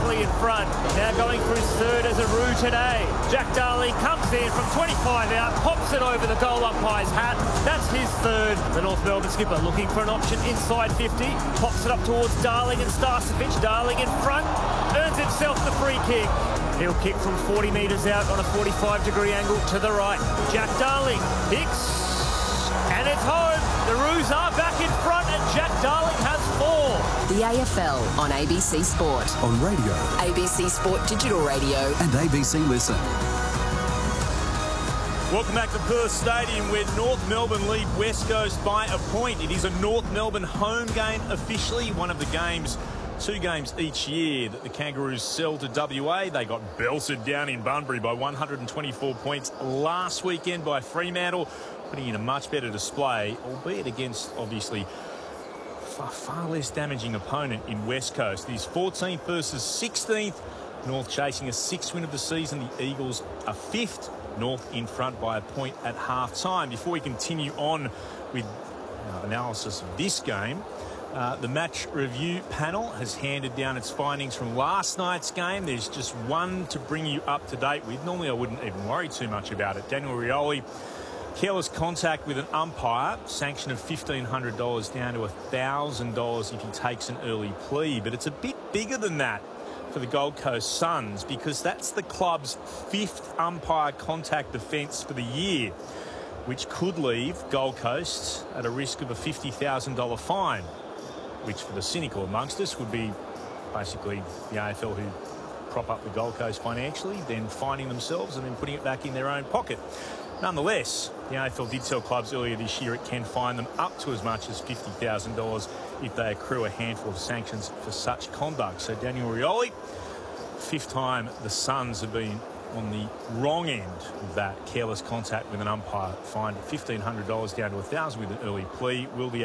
early in front. Now going for his third as a Roo today. Jack Darling comes in from 25 out, pops it over the goal umpire's hat. That's his third. The North Melbourne skipper looking for an option inside 50. Pops it up towards Darling and Starcevic. Darling in front, earns himself the free kick. He'll kick from 40 metres out on a 45-degree angle to the right. Jack Darling kicks, and it's home. The Roos are back in front, and Jack Darling has 4. The AFL on ABC Sport. On radio, ABC Sport Digital Radio. and ABC Listen. Welcome back to Perth Stadium, where North Melbourne lead West Coast by a point. It is a North Melbourne home game officially, one of the games, 2 games each year that the Kangaroos sell to WA. They got belted down in Bunbury by 124 points last weekend by Fremantle, putting in a much better display, albeit against, obviously, far less damaging opponent in West Coast. He's 14th versus 16th. North chasing a 6th win of the season. The Eagles are 5th. North in front by a point at half-time. Before we continue on with analysis of this game, the match review panel has handed down its findings from last night's game. There's just one to bring you up to date with. Normally I wouldn't even worry too much about it. Daniel Rioli, careless contact with an umpire, sanction of $1,500 down to $1,000 if he takes an early plea. But it's a bit bigger than that for the Gold Coast Suns, because that's the club's 5th umpire contact offence for the year, which could leave Gold Coast at a risk of a $50,000 fine, which for the cynical amongst us would be basically the AFL who prop up the Gold Coast financially, then fining themselves and then putting it back in their own pocket. Nonetheless, the AFL did tell clubs earlier this year it can fine them up to as much as $50,000 if they accrue a handful of sanctions for such conduct. So Daniel Rioli, 5th time the Suns have been on the wrong end of that careless contact with an umpire, fined $1,500 down to $1,000 with an early plea. Will the